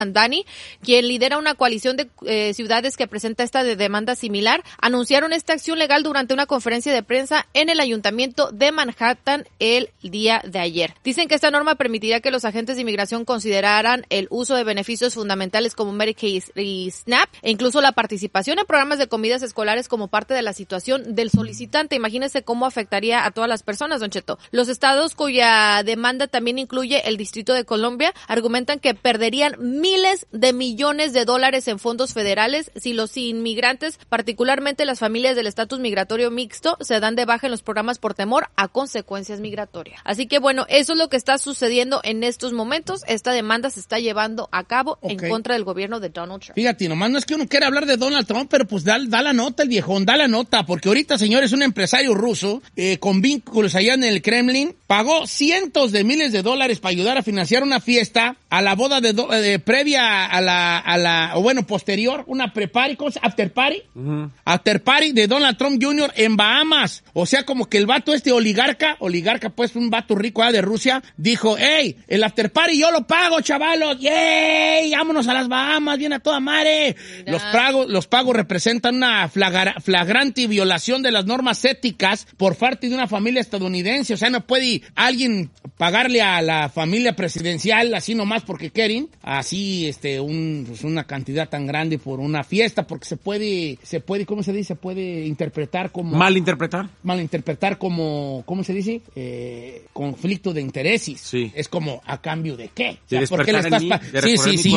Dani, quien lidera una coalición de ciudades que presenta esta demanda similar, anunciaron esta acción legal durante una conferencia de prensa en el ayuntamiento de Manhattan el día de ayer. Dicen que esta norma permitiría que los agentes de inmigración consideraran el uso de beneficios fundamentales como Medicaid y SNAP e incluso la participación en programas de comidas escolares como parte de la situación del solicitante. Imagínense cómo afectaría a todas las personas, Don Cheto. Los estados cuya demanda también incluye el Distrito de Columbia argumentan que perderían miles de millones de dólares en fondos federales si los inmigrantes, particularmente las familias del estatus migratorio mixto, se dan de baja en los programas por temor a consecuencias migratorias. Así que bueno, eso es lo que está sucediendo en estos momentos. Esta demanda se está llevando a cabo en contra del gobierno de Donald Trump. Fíjate, nomás no es que uno quiera hablar de Donald Trump, pero pues da la nota el viejón, da la nota, porque ahorita, señores, un empresario ruso con vínculos allá en el Kremlin pagó cientos de miles de dólares para ayudar a financiar una fiesta a la boda previa posterior, una pre-party, ¿cómo se llama? After party. After party de Donald Trump Jr. en Bahamas. O sea, como que el vato oligarca, pues un vato rico de Rusia, dijo, hey, el after party yo lo pago, chavalos, yay, vámonos a las Bahamas, viene a toda madre. Los pagos representan una flagrante violación de las normas éticas por parte de una familia estadounidense. O sea, no puede alguien pagarle a la familia presidencial así nomás porque quieren, así una cantidad tan grande por una fiesta, porque se puede, ¿cómo se dice? Se puede interpretar como... Malinterpretar como, ¿cómo se dice? Conflicto de intereses. Sí. Es como, ¿a cambio de qué? De O sea, ¿por qué le estás si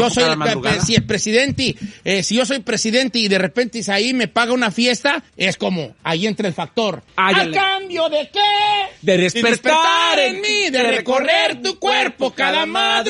yo soy presidente y de repente Isaí me paga una fiesta, es como, ahí entra el factor. ¿A cambio de qué? De despertar en mí, de recorrer tu cuerpo cada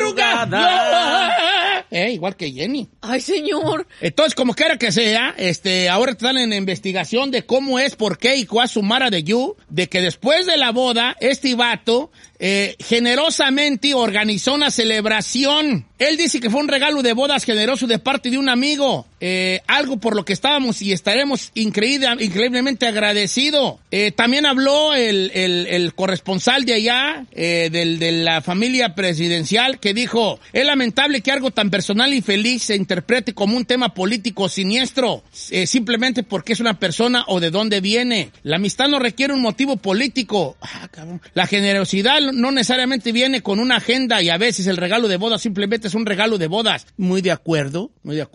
madrugada. Igual que Jenny. Ay, señor. Entonces, como quiera que sea, ahora están en investigación de cómo es, por qué y cuál sumara de you, de que después de la boda, este vato generosamente organizó una celebración. Él dice que fue un regalo de bodas generoso de parte de un amigo, algo por lo que estábamos y estaremos increíblemente agradecidos. También habló el corresponsal de allá, de la familia presidencial, que dijo, es lamentable que algo tan personal y feliz se interprete como un tema político siniestro, simplemente porque es una persona o de dónde viene. La amistad no requiere un motivo político. La generosidad no necesariamente viene con una agenda y a veces el regalo de bodas simplemente es un regalo de bodas. Muy de acuerdo.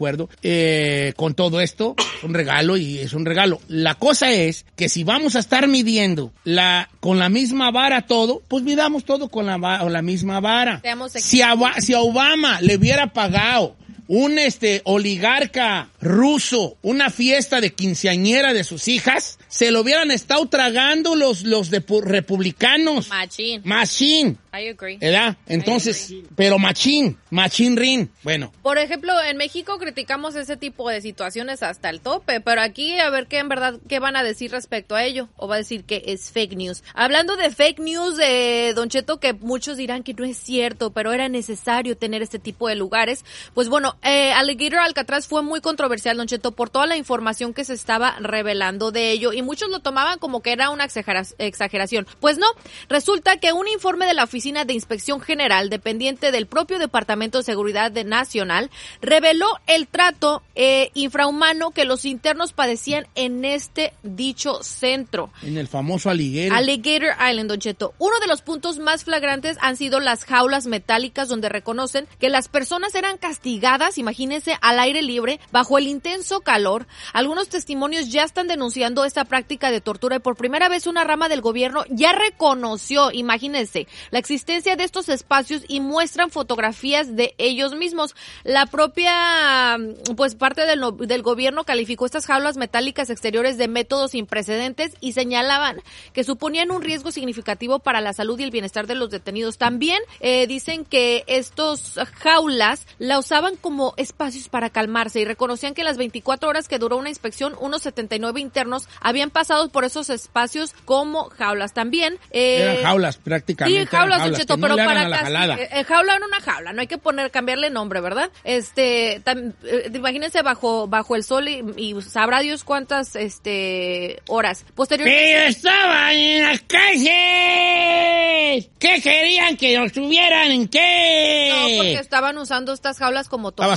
Con todo esto, un regalo y es un regalo. La cosa es que si vamos a estar midiendo con la misma vara todo, pues midamos todo con la misma vara. Si a Obama le hubiera pagado un oligarca ruso una fiesta de quinceañera de sus hijas, se lo hubieran estado tragando los republicanos. Machín. I agree. ¿Verdad? Entonces, pero machín rin. Bueno. Por ejemplo, en México criticamos ese tipo de situaciones hasta el tope, pero aquí a ver qué van a decir respecto a ello, o va a decir que es fake news. Hablando de fake news, Don Cheto, que muchos dirán que no es cierto, pero era necesario tener este tipo de lugares, pues bueno, Alligator Alcatraz fue muy controversial, Don Cheto, por toda la información que se estaba revelando de ello, y muchos lo tomaban como que era una exageración. Pues no, resulta que un informe de la Oficina de Inspección General, dependiente del propio Departamento de Seguridad Nacional, reveló el trato infrahumano que los internos padecían en este dicho centro. En el famoso Alligator Island, Don Cheto. Uno de los puntos más flagrantes han sido las jaulas metálicas, donde reconocen que las personas eran castigadas, imagínense, al aire libre, bajo el intenso calor. Algunos testimonios ya están denunciando esta práctica de tortura y por primera vez una rama del gobierno ya reconoció, imagínense, la existencia de estos espacios y muestran fotografías de ellos mismos. La propia, pues, parte del gobierno calificó estas jaulas metálicas exteriores de métodos sin precedentes y señalaban que suponían un riesgo significativo para la salud y el bienestar de los detenidos. También dicen que estos jaulas la usaban como espacios para calmarse y reconocían que en las 24 horas que duró una inspección, unos 79 internos habían pasado por esos espacios como jaulas. También eran jaulas prácticamente. Sí, jaulas, Don Cheto, pero para jaula era una jaula, no hay que cambiarle nombre, ¿verdad? Imagínense bajo el sol y sabrá Dios cuántas horas. Posteriormente. ¡Pero estaban en las calles! ¿Qué querían que nos tuvieran? ¿En qué? No, porque estaban usando estas jaulas como tortura.